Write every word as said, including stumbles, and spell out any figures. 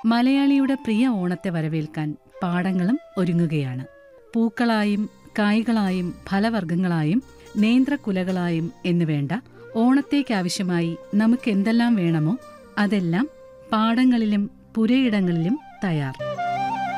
മലയാളിയുടെ പ്രിയ ഓണത്തെ വരവേൽക്കാൻ പാടങ്ങളും ഒരുങ്ങുകയാണ്. പൂക്കളായും കായ്കളായും ഫലവർഗ്ഗങ്ങളായും നേന്ത്രക്കുലകളായും എന്നുവേണ്ട ഓണത്തേക്കാവശ്യമായി നമുക്കെന്തെല്ലാം വേണമോ അതെല്ലാം പാടങ്ങളിലും പുരയിടങ്ങളിലും തയ്യാർ.